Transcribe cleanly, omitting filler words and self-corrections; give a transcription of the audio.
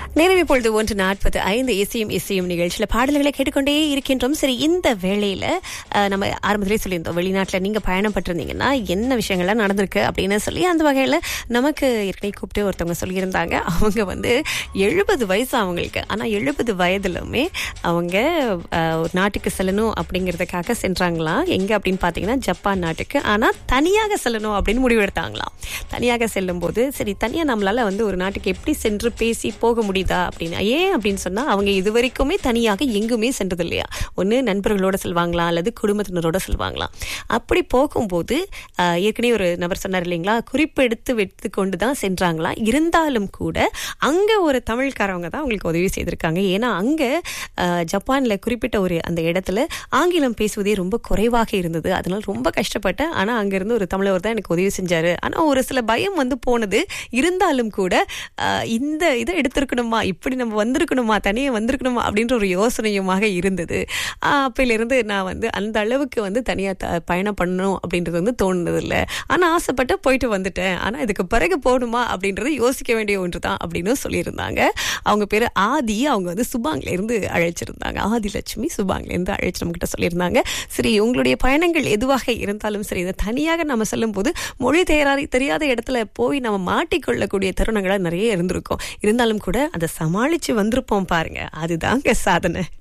நேரம் இப்பொழுது 1:45 இசையும் நிகழ்ச்சியில பாடல்களை கேட்டுக்கொண்டே இருக்கின்றோம். சரி, இந்த வேளையில நம்ம ஆரம்பத்திலே சொல்லியிருந்தோம், வெளிநாட்டுல நீங்க பயணம் பட்டிருந்தீங்கன்னா என்ன விஷயங்கள்லாம் நடந்திருக்கு அப்படின்னு சொல்லி. அந்த வகையில நமக்கு ஏற்கனவே கூப்பிட்டு ஒருத்தவங்க சொல்லியிருந்தாங்க. அவங்க 70 வயசு அவங்களுக்கு. ஆனா 70 வயதிலுமே அவங்க ஒரு நாட்டுக்கு செல்லணும் அப்படிங்கிறதுக்காக சென்றாங்களாம். எங்க அப்படின்னு பாத்தீங்கன்னா ஜப்பான் நாட்டுக்கு. ஆனா தனியாக செல்லணும் அப்படின்னு முடிவெடுத்தாங்களாம். தனியாக செல்லும் போது சரி, தனியா நம்மளால ஒரு நாட்டுக்கு எப்படி சென்று பேசி போக முடியுதா அப்படின்னு. ஏன் அப்படின்னு சொன்னா, அவங்க இதுவரைக்குமே தனியாக எங்குமே சென்றது இல்லையா. ஒண்ணு நண்பர்களோட செல்வாங்களாம், அல்லது குடும்பத்தினரோட செல்வாங்களாம். அப்படி போகும்போது ஏற்கனவே ஒரு நபர் சொன்னார் இல்லைங்களா, குறிப்பெடுத்து வைத்து கொண்டுதான் சென்றாங்களாம். இருந்தாலும் கூட அங்க ஒரு தமிழ்காரவங்க தான் அவங்களுக்கு உதவி செய்திருக்காங்க. ஏன்னா அங்க ஜப்பான்ல குறிப்பிட்ட ஒரு அந்த இடத்துல ஆங்கிலம் பேசுவதே ரொம்ப குறைவாக இருந்தது. அதனால ரொம்ப கஷ்டப்பட்டேன். ஆனா அங்க இருந்து ஒரு தமிழர் தான் எனக்கு உதவி செஞ்சாரு. ஆனா ஒரு சில பயம் போனது. இருந்தாலும் கூட இந்த இதை எடுத்திருக்கணுமா, இப்படி நம்ம வந்திருக்கணுமா, தனியே வந்திருக்கணுமா அப்படின்ற ஒரு யோசனையுமாக இருந்தது. அப்பையிலிருந்து நான் அந்த அளவுக்கு தனியா பயணம் பண்ணணும் அப்படின்றது தோணுனது இல்லை. ஆனா ஆசைப்பட்டு போயிட்டு வந்துட்டேன். ஆனா இதுக்கு பிறகு போகணுமா அப்படின்றது யோசிக்க வேண்டிய ஒன்று தான் அப்படின்னு சொல்லியிருந்தாங்க. அவங்க பேரு ஆதி. அவங்க சுபாங்ல இருந்து அழைச்சிருந்தாங்க. ஆதி லட்சுமி சுபாங்ல இருந்து அழைச்சு நம்ம கிட்ட சொல்லியிருந்தாங்க. சரி, உங்களுடைய பயணங்கள் எதுவாக இருந்தாலும் சரி, இதை தனியாக நம்ம செல்லும் போது மொழி தெரியாத இடத்துல போய் நம்ம மாட்டிக்கொள்ளக்கூடிய தருணங்களா நிறைய இருந்திருக்கும். இருந்தாலும் கூட அதை சமாளிச்சு வந்திருப்போம் பாருங்க, அதுதாங்க சாதனை.